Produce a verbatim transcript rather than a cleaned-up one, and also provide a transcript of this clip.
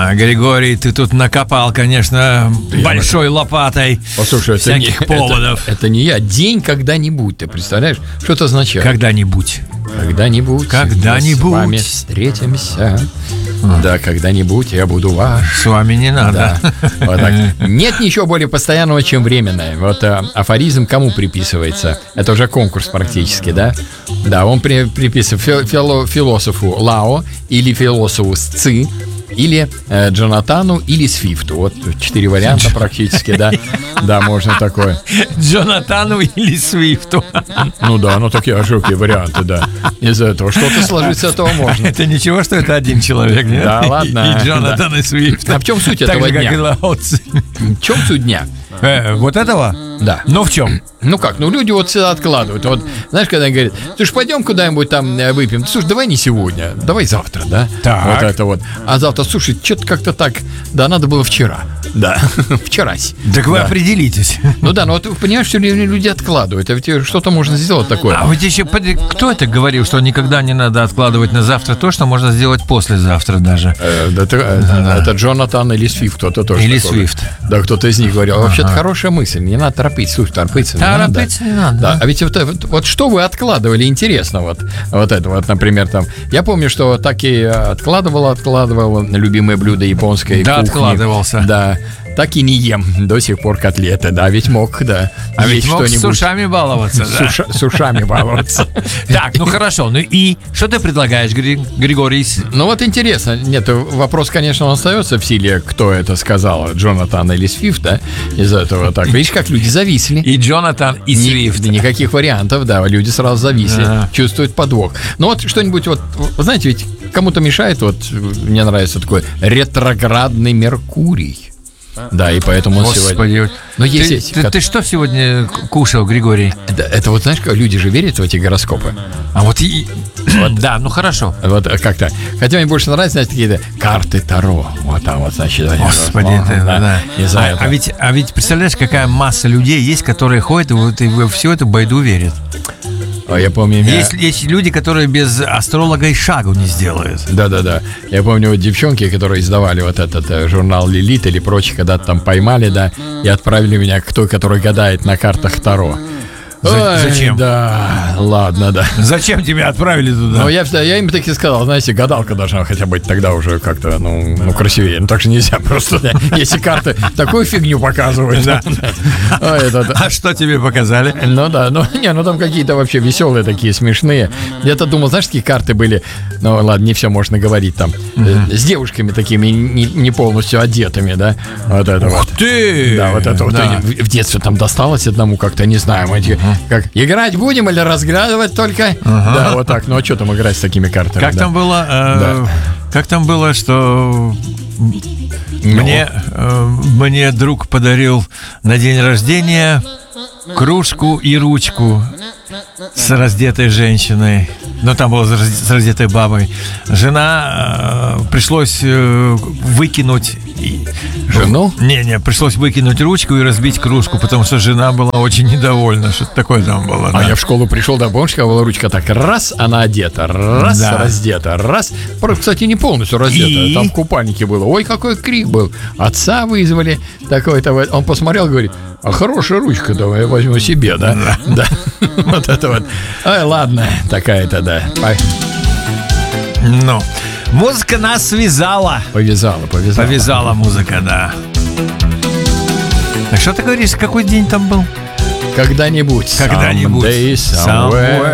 Да, Григорий, ты тут накопал, конечно, я большой это... лопатой. Послушай, всяких это не, поводов. Это, это не я. День когда-нибудь, ты представляешь? Что это означает? Когда-нибудь. Когда-нибудь. Когда-нибудь. Мы с вами встретимся. А. Да, когда-нибудь я буду ваш. С вами не надо. Да. Вот так. Нет ничего более постоянного, чем временное. Вот а, афоризм кому приписывается? Это уже конкурс практически, да? Да, он при, приписывает фило, философу Лао или философу Сци, или э, Джонатану, или Свифту. Вот четыре варианта практически, да. Да, можно такое. Джонатану или Свифту. Ну да, ну такие ошибки, варианты, да. Из этого что-то сложить с этого можно. Это ничего, что это один человек, нет? Да, ладно. И Джонатан, и Свифт. А в чем суть этого дня? В чем суть дня? Э, вот этого? Да. Ну в чем? Ну как, ну люди вот всегда откладывают. Вот, знаешь, когда они говорят, слушай, пойдем куда-нибудь там выпьем. Слушай, давай не сегодня, давай завтра, да? Так. Вот это вот. А завтра, слушай, что-то как-то так, да, надо было вчера. Да, вчерась. Так вы да. определитесь. Ну да, ну вот понимаешь, что люди откладывают. А ведь что-то можно сделать такое. А вот еще, кто это говорил, что никогда не надо откладывать на завтра то, что можно сделать послезавтра даже? Э, это, да. это Джонатан или Свифт, кто-то тоже. Или такой. Свифт. Да, кто-то из них говорил. А вообще-то ага. хорошая мысль, не надо торопиться. Слушай, торопиться не надо. Торопиться не надо. Да. А ведь вот, вот, вот что вы откладывали, интересно, вот, вот это вот, например, там, я помню, что так и откладывал, откладывал любимое блюдо японской да, кухни. Да, откладывался. Да, так и не ем до сих пор котлеты, да, ведь мог, да. А ведь мог с ушами баловаться, да? С ушами баловаться. Так, ну хорошо, ну и что ты предлагаешь, Григорий? Ну вот интересно, нет, вопрос, конечно, он остается в силе, кто это сказал, Джонатан или Свифт, да, из этого так. Видишь, как люди зависли. И Джонатан, и Свифт. Никаких вариантов, да, люди сразу зависли, да. Чувствуют подвох. Ну вот что-нибудь вот, вы знаете, ведь кому-то мешает, вот мне нравится такой ретроградный Меркурий. Да, и поэтому Господи. сегодня... Но есть, ты, есть, ты, как... ты что сегодня кушал, Григорий? Это, это вот, знаешь, как люди же верят в эти гороскопы. А вот и... Вот, да, ну хорошо. Вот как-то. Хотя мне больше нравятся, знаете, какие-то карты Таро. Вот там вот, значит... Господи, о, это, да, да. Не знаю, а, а, ведь, а ведь представляешь, какая масса людей есть, которые ходят и, вот, и во всю эту байду верят. А я помню, меня... есть, есть люди, которые без астролога и шагу не сделают. Да-да-да. Я помню вот девчонки, которые издавали вот этот э, журнал «Лилит» или прочее, когда-то там поймали, да, и отправили меня к той, который гадает на картах Таро. За- Ой, зачем? Да, ладно, да. Зачем тебя отправили туда? Ну, я, я им так и сказал, знаете, гадалка должна хотя быть тогда уже как-то, ну, ну красивее. Ну, так же нельзя просто, да, если карты такую фигню показывают. Да. А что тебе показали? Ну, да, ну, не, ну, там какие-то вообще веселые такие, смешные. Я-то думал, знаешь, какие карты были, ну, ладно, не все можно говорить там, с девушками такими не полностью одетыми, да, вот это вот. Ух ты! Да, вот это вот в детстве там досталось одному как-то, не знаю, мы эти... Как, играть будем или разглядывать только? Ага. Да, вот так. Ну, а что там играть с такими картами? Как да? там было? Э, да. Как там было, что мне, э, мне друг подарил на день рождения кружку и ручку с раздетой женщиной. Ну, там было с раздетой бабой. Жена э, пришлось э, выкинуть... Жену? Не-не, пришлось выкинуть ручку и разбить кружку, потому что жена была очень недовольна. Что-то такое там было. А да. я в школу пришел, да, помнишь, когда была ручка так, раз, она одета, раз, да. раздета, раз. Кстати, не полностью раздета, и... там в купальнике было. Ой, какой крик был. Отца вызвали, такой-то. Он посмотрел, говорит, а хорошая ручка, давай я возьму себе, да? Да. Вот это вот. Ай, ладно, такая-то, да. Ну, музыка нас связала. Повязала, повязала. Повязала музыка, да. А что ты говоришь, какой день там был? Когда-нибудь. Когда-нибудь. Someday, somewhere.